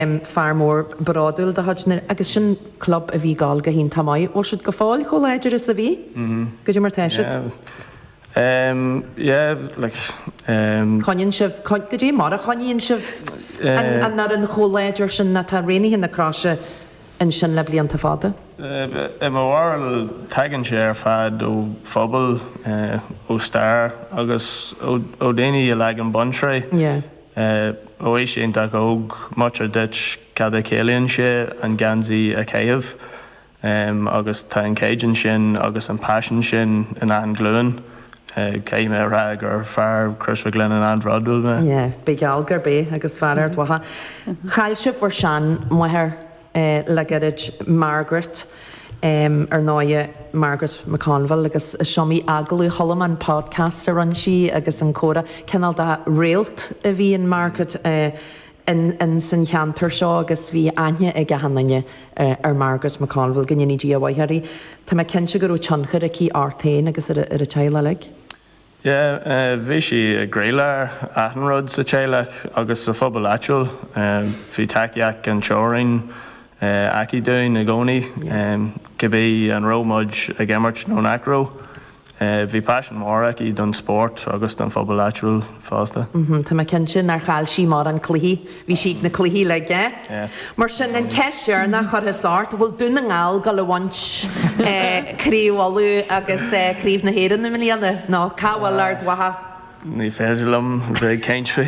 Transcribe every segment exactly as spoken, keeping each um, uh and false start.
fear mór bradúil de hadne agus sin club a bhí gáil go hín tamáid ó siad go fáil cho léidir is a bhí? Go dtí mar teisiid? Um, yeah, like... Um, Chanin sibh, go dtí mar a chaníonn sibh an ar an choléidir sin na tá réanaí hin na cráise in sin le blianta fada? I má bhil tagann sé ar fad ó phobal ó stair agus ó déanaí i le an buntraí. ó é sin ag óg much dit cad a céalaonn sé an gansaí a céamh agus tá an céideann sin agus an passion sin in an glúin. Céime rag ar fear Chris Glenn an andradúil me. Ie, be gealgar bé agus fear ar dwatha. Chail sibh war sean muthir le gairid Margaret ar náide Margaret McConville agus seomí agalú tholam an podcast a run si agus an córa cenal da réalt a bhí an Margaret in san cheantar seo agus bhí aine ag gahananne ar Margaret McConville gannne dí a bhaitheirí. Tá me cin se gur ó tionchar a cí artain agus ar a teile le? Yeah, bhí si a gréile athanrod sa teile agus sa phobal actual. Bhí takeíach an teorainn Aki doing a goni, Gibby and Romudge a Gemmert no Nacro. Vi passion more Aki done sport, August and football natural faster. Mhm, tá me cin sin ar chail sí mar an cluichí, bhí siad na cluichí le ge. Mar sin an ceisiir nach chur is art, bhfuil dún an gáil go le bhaint críomhálú agus críomh na héan na miliana, nó cáhfuil ard watha. Ní féidirlam, bheith céintfi.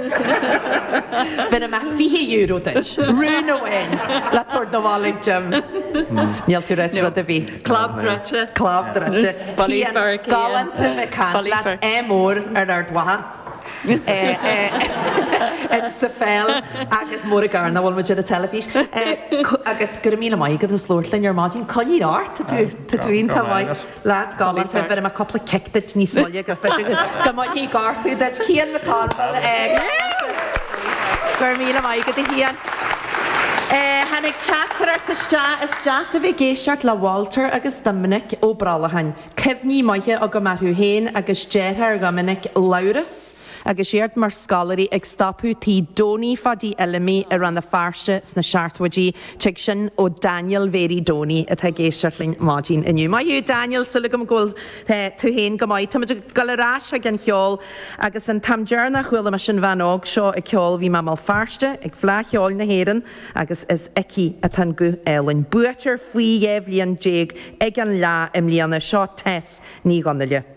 Fyna ma fihe euro dys. Rhywun o wen. La tor do falig jam. Niel ti rech rod y fi. Club dreche. Club dreche. Bali barc. Galant yn y can. La emor ar ar dwaha. Yn syffel. Agus môr y garna wal mae jyda telefis. Agus gyrmyn yma i gyda slwrlyn i'r magin. Con i'n art. Tydwyn tawai. Lad galant yn fyr yma copla cectyd ni smolia. Gymod hi gartw. Dach cian y corfol. Gyrmyn yma i gyda hian. Hannig chattar ar tista is jas a bhí géisiart le Walter agus Dominic ó Bralahan. Cefní maithe a go marthú héin agus déirthe ar Dominic Lauras agus séart mar scalarí ag stopú tí Dóní fadí elimi ar an na farse sna seartwadí teag sin ó Daniel Véri Dóní a tá géisiart linn mágin inniu. Maiú Daniel sulla gom gúil tú héin go maith. Tá galarás ag an cheol agus an tamdearna chuil me sin bhanog seo ag ceol bhí má farste ag flá cheol na héan agus is ici a tan gu elin. Buatir faoi éhlíon déag ag an lá im líana seo tes ní ganile.